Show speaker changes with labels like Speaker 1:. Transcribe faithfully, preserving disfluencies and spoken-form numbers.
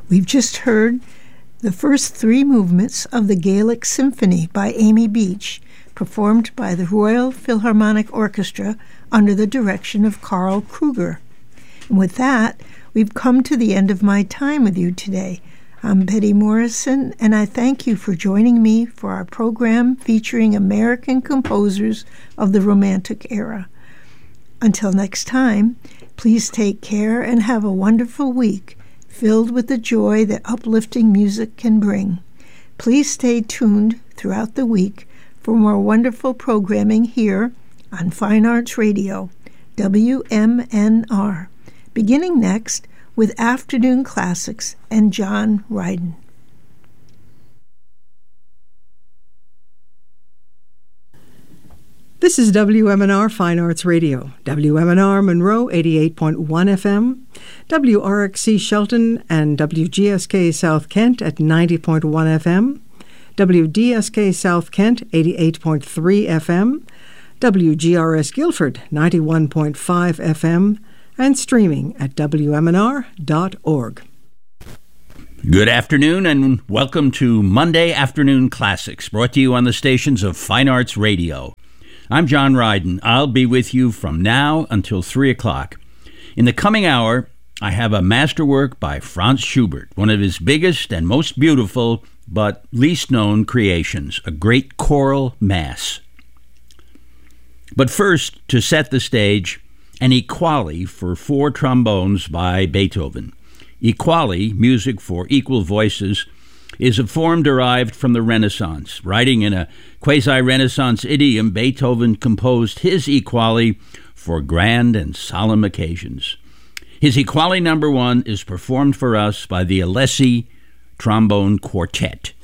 Speaker 1: We've just heard the first three movements of the Gaelic Symphony by Amy Beach, performed by the Royal Philharmonic Orchestra under the direction of Carl Kruger. And with that, we've come to the end of my time with you today. I'm Betty Morrison, and I thank you for joining me for our program featuring American composers of the Romantic era. Until next time, please take care and have a wonderful week filled with the joy that uplifting music can bring. Please stay tuned throughout the week for more wonderful programming here on Fine Arts Radio, W M N R, beginning next with Afternoon Classics and John Ryden.
Speaker 2: This is W M N R Fine Arts Radio, W M N R Monroe eighty-eight point one F M, W R X C Shelton and W G S K South Kent at ninety point one F M, W D S K South Kent eighty-eight point three F M, W G R S Guilford ninety-one point five F M, and streaming at W M N R dot org.
Speaker 3: Good afternoon and welcome to Monday Afternoon Classics, brought to you on the stations of Fine Arts Radio. I'm John Ryden. I'll be with you from now until three o'clock. In the coming hour, I have a masterwork by Franz Schubert, one of his biggest and most beautiful but least known creations, a great choral mass. But first, to set the stage, an Equali for four trombones by Beethoven. Equali, music for equal voices, is a form derived from the Renaissance. Writing in a quasi-Renaissance idiom, Beethoven composed his Equali for grand and solemn occasions. His Equali number one is performed for us by the Alessi Trombone Quartet.